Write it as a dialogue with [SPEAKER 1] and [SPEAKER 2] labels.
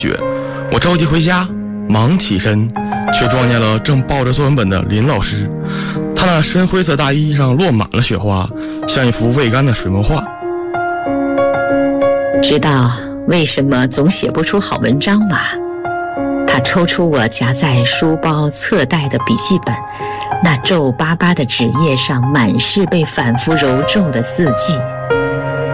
[SPEAKER 1] 我着急回家，忙起身，却撞见了正抱着作文本的林老师。他那深灰色大衣上落满了雪花，像一幅未干的水墨画。
[SPEAKER 2] 知道为什么总写不出好文章吗？他抽出我夹在书包侧袋的笔记本，那皱巴巴的纸页上满是被反复揉皱的字迹。